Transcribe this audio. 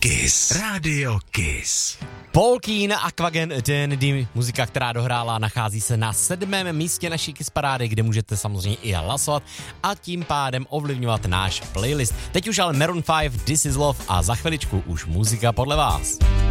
Kiss. Radio Kiss. Paul Keen, Aquagen, DND, muzika, která dohrála, nachází se na 7. místě naší Kiss parády, kde můžete samozřejmě i hlasovat a tím pádem ovlivňovat náš playlist. Teď už ale Maroon 5, This Is Love a za chviličku už muzika podle vás.